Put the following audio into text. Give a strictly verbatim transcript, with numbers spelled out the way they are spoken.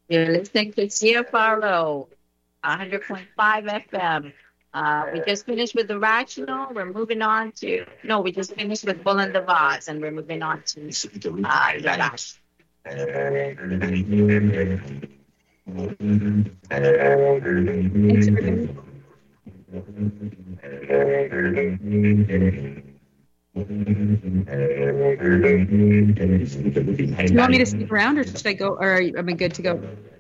You're listening to C F R O, one hundred point five F M. Uh, we just finished with the Rational. We're moving on to, no, we just finished with Bull and the Vase, and we're moving on to uh, Relax. Do you want me to stick around, or should I go? Or am I good to go?